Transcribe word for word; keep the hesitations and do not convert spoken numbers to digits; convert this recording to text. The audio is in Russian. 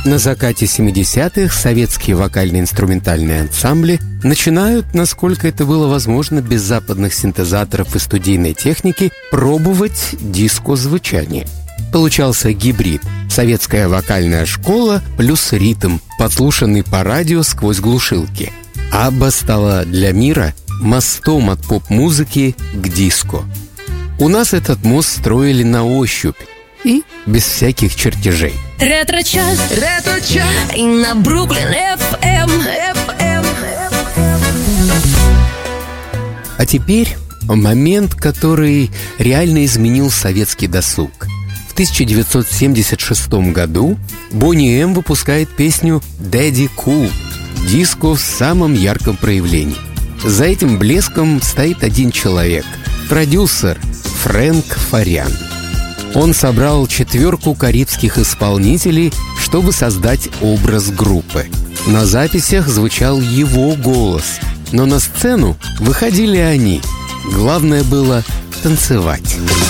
На закате семидесятых советские вокально-инструментальные ансамбли начинают, насколько это было возможно без западных синтезаторов и студийной техники, пробовать диско-звучание. Получался гибрид – советская вокальная школа плюс ритм, подслушанный по радио сквозь глушилки. Абба стала для мира мостом от поп-музыки к диско. У нас этот мост строили на ощупь и без всяких чертежей. Ретро-час, ретро-час, и на Бруклин эф эм, эф эм. А теперь момент, который реально изменил советский досуг. В тысяча девятьсот семьдесят шестом году Бонни Эм выпускает песню «Daddy Cool» — диско в самом ярком проявлении. За этим блеском стоит один человек — продюсер Фрэнк Фарриан. Он собрал четверку карибских исполнителей, чтобы создать образ группы. На записях звучал его голос, но на сцену выходили они. Главное было танцевать.